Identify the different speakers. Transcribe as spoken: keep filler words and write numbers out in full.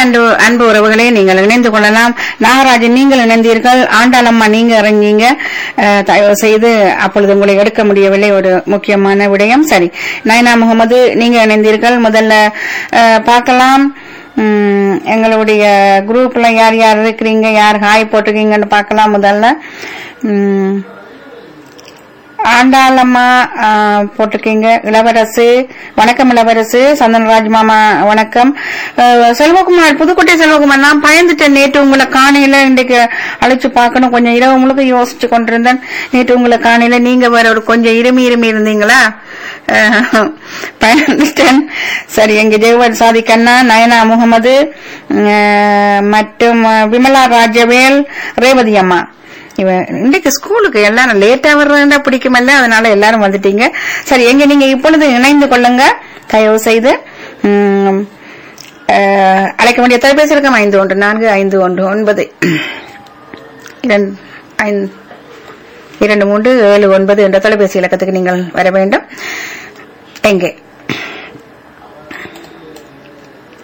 Speaker 1: அன்பு அன்பு உறவுகளே, நீங்கள் இணைந்து கொள்ளலாம். நாகராஜன் நீங்கள் இணைந்தீர்கள், ஆண்டாளம்மா நீங்க இறங்கிங்க. தயவு செய்து அப்பொழுது உங்களை எடுக்க முடியவில்லை, ஒரு முக்கியமான விடயம். சரி, நயனா முகமது நீங்க இணைந்தீர்கள். முதல்ல பார்க்கலாம் எங்களுடைய குரூப்ல யார் யார் இருக்கிறீங்க, யார் ஹாய் போட்டிருக்கீங்கன்னு பார்க்கலாம். முதல்ல உம் ஆண்டாளம்மா போட்டிருக்கீங்க. இளவரசு வணக்கம். இளவரசு சந்தனராஜ் மாமா வணக்கம். செல்வகுமார் புதுக்கோட்டை செல்வகுமார், நான் பயந்துட்டேன் நேற்று உங்களை காணையில, இன்றைக்கு அழைச்சு பார்க்கணும். கொஞ்சம் இரவு முழுக்க யோசிச்சு கொண்டிருந்தேன். நேற்று உங்களை காணையில நீங்க வேற ஒரு கொஞ்சம் இருமி இருமி இருந்தீங்களா, பயந்துட்டேன். சரி, எங்க ஜெயவர் சாதிக்கண்ணா, நயனா முகமது மற்றும் விமலா ராஜவேல், ரேவதி அம்மா. இவன் இன்றைக்கு ஸ்கூலுக்கு எல்லாரும் லேட்டா வர்றதா பிடிக்குமல்ல, அதனால எல்லாரும் வந்துட்டீங்க. சரி, எங்க நீங்க இப்பொழுது இணைந்து கொள்ளுங்க தயவு செய்து. அழைக்க வேண்டிய தொலைபேசி இருக்கும் ஐந்து ஒன்று நான்கு ஐந்து ஒன்று ஒன்பது இரண்டு மூன்று ஏழு ஒன்பது என்ற தொலைபேசி இலக்கத்துக்கு நீங்கள் வர வேண்டும். எங்கே